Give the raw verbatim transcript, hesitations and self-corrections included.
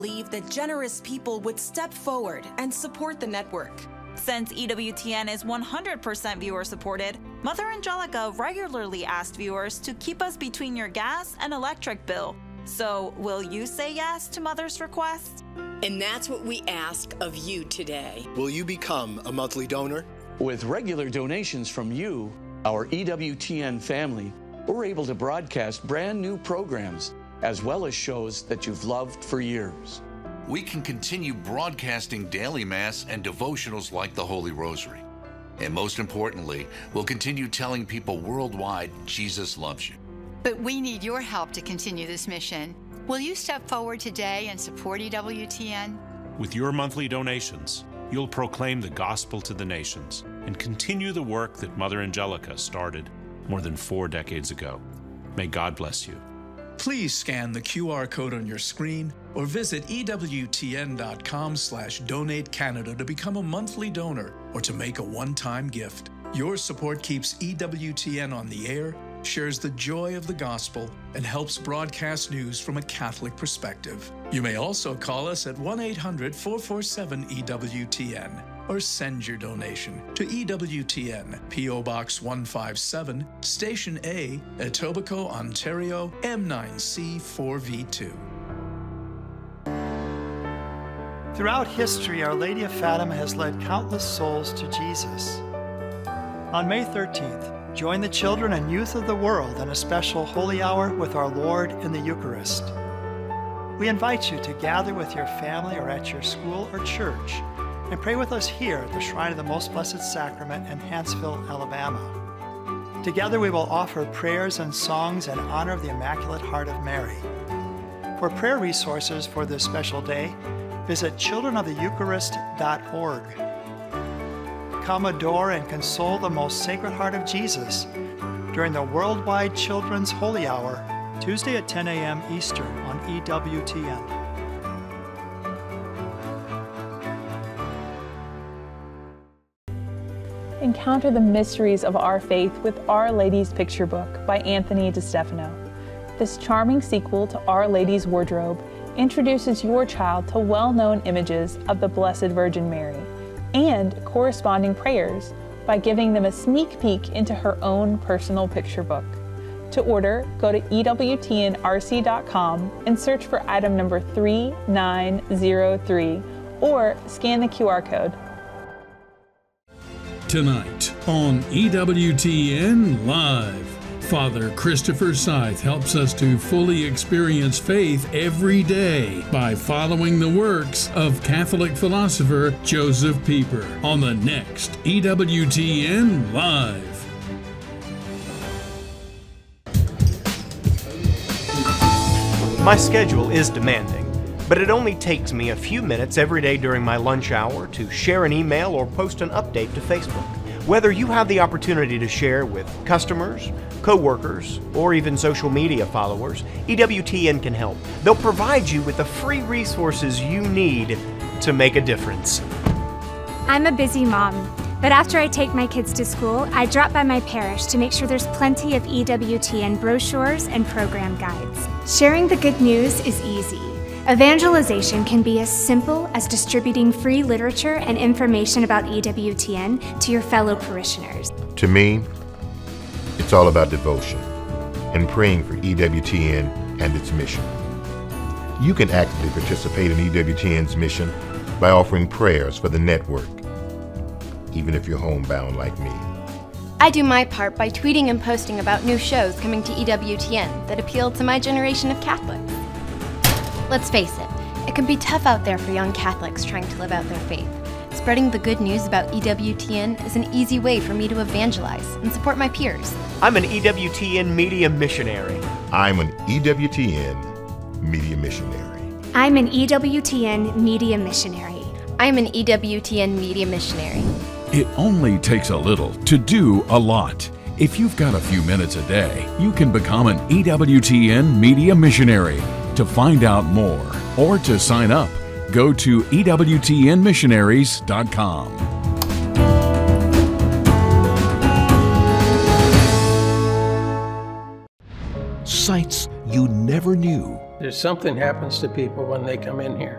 believe that generous people would step forward and support the network. Since E W T N is one hundred percent viewer-supported, Mother Angelica regularly asked viewers to keep us between your gas and electric bill. So, will you say yes to Mother's request? And that's what we ask of you today. Will you become a monthly donor? With regular donations from you, our E W T N family, we're able to broadcast brand new programs, as well as shows that you've loved for years. We can continue broadcasting daily Mass and devotionals like the Holy Rosary. And most importantly, we'll continue telling people worldwide Jesus loves you. But we need your help to continue this mission. Will you step forward today and support E W T N? With your monthly donations, you'll proclaim the gospel to the nations and continue the work that Mother Angelica started more than four decades ago. May God bless you. Please scan the Q R code on your screen or visit E W T N dot com slash donate Canada to become a monthly donor or to make a one-time gift. Your support keeps E W T N on the air, shares the joy of the gospel, and helps broadcast news from a Catholic perspective. You may also call us at one eight hundred, four four seven, E W T N or send your donation to E W T N, P O Box one five seven, Station A, Etobicoke, Ontario, M nine C four V two. Throughout history, Our Lady of Fatima has led countless souls to Jesus. On May thirteenth, join the children and youth of the world in a special holy hour with our Lord in the Eucharist. We invite you to gather with your family or at your school or church and pray with us here at the Shrine of the Most Blessed Sacrament in Hanceville, Alabama. Together we will offer prayers and songs in honor of the Immaculate Heart of Mary. For prayer resources for this special day, visit children of the eucharist dot org. Come adore and console the most Sacred Heart of Jesus during the Worldwide Children's Holy Hour, Tuesday at ten A M Eastern on E W T N. Encounter the mysteries of our faith with Our Lady's Picture Book by Anthony DeStefano. This charming sequel to Our Lady's Wardrobe introduces your child to well-known images of the Blessed Virgin Mary and corresponding prayers by giving them a sneak peek into her own personal picture book. To order, go to E W T N R C dot com and search for item number three nine zero three or scan the Q R code. Tonight on E W T N Live, Father Christopher Scythe helps us to fully experience faith every day by following the works of Catholic philosopher Joseph Pieper on the next E W T N Live. My schedule is demanding, but it only takes me a few minutes every day during my lunch hour to share an email or post an update to Facebook. Whether you have the opportunity to share with customers, co-workers, or even social media followers, E W T N can help. They'll provide you with the free resources you need to make a difference. I'm a busy mom, but after I take my kids to school, I drop by my parish to make sure there's plenty of E W T N brochures and program guides. Sharing the good news is easy. Evangelization can be as simple as distributing free literature and information about E W T N to your fellow parishioners. To me, it's all about devotion and praying for E W T N and its mission. You can actively participate in E W T N's mission by offering prayers for the network, even if you're homebound like me. I do my part by tweeting and posting about new shows coming to E W T N that appeal to my generation of Catholics. Let's face it, it can be tough out there for young Catholics trying to live out their faith. Spreading the good news about E W T N is an easy way for me to evangelize and support my peers. I'm an E W T N media missionary. I'm an E W T N media missionary. I'm an E W T N media missionary. I'm an E W T N media missionary. It only takes a little to do a lot. If you've got a few minutes a day, you can become an E W T N media missionary. To find out more or to sign up, go to E W T N missionaries dot com. Sights you never knew. There's something happens to people when they come in here.